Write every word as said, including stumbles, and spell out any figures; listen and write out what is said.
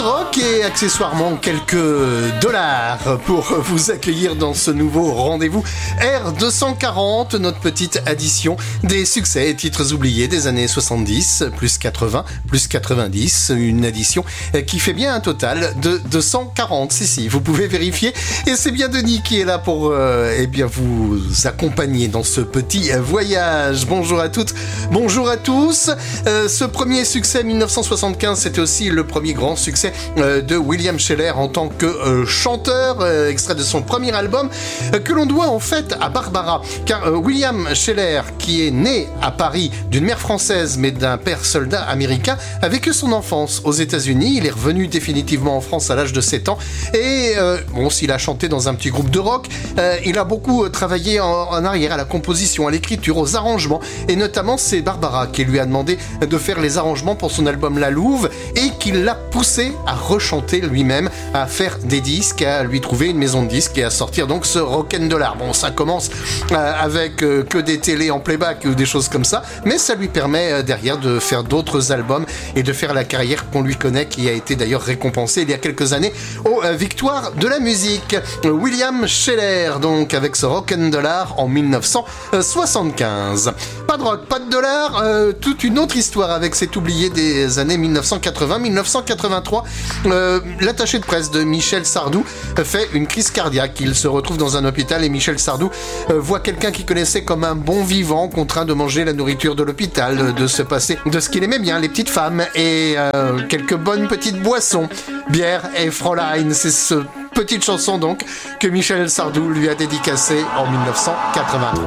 rock et accessoirement quelques dollars pour vous accueillir dans ce nouveau rendez-vous R deux cent quarante, notre petite addition des succès et titres oubliés des années soixante-dix, plus quatre-vingts, plus quatre-vingt-dix, une addition qui fait bien un total de deux cent quarante. Si, si, vous pouvez vérifier. Et c'est bien Denis qui est là pour euh, eh bien vous accompagner dans ce petit voyage. Bonjour à toutes, bonjour à tous. Euh, ce premier succès mille neuf cent soixante-quinze, c'était aussi le premier grand succès euh, de William Sheller en tant que euh, chanteur, euh, extrait de son premier album, euh, que l'on doit en fait à Barbara. Car euh, William Sheller, qui est né à Paris d'une mère française mais d'un père soldat américain, a vécu son enfance aux États-Unis. Il est revenu définitivement en France à l'âge de sept ans. Et euh, bon, s'il a chanté dans un petit groupe de rock, euh, il a beaucoup euh, travaillé en, en arrière à la composition, à l'écriture, aux arrangements. Et notamment, c'est Barbara qui lui a demandé de faire les arrangements pour son album La Louve et qui l'a poussé à rechanter lui-même, à faire des disques, à lui trouver une maison de disques et à sortir donc ce Rock'n'Dollar. Bon, ça commence euh, avec euh, que des télés en playback ou des choses comme ça, mais ça lui permet euh, derrière de faire d'autres albums et de faire la carrière qu'on lui connaît, qui a été d'ailleurs récompensée il y a quelques années aux euh, Victoires de la musique. William Sheller, donc, avec ce Rock'n'Dollar en mille neuf cent soixante-quinze. Pas de rock, pas de dollar, euh, toute une autre histoire avec cet oublié des années mille neuf cent quatre-vingts mille neuf cent quatre-vingt-trois. Euh, l'attaché de presse de Michel Sardou fait une crise cardiaque. Il se retrouve dans un hôpital et Michel Sardou euh, voit quelqu'un qu'il connaissait comme un bon vivant contraint de manger la nourriture de l'hôpital, de se passer de ce qu'il aimait bien, les petites femmes et euh, quelques bonnes petites boissons, bière et Fräulein. C'est ce petite chanson donc que Michel Sardou lui a dédicacée en mille neuf cent quatre-vingt-trois.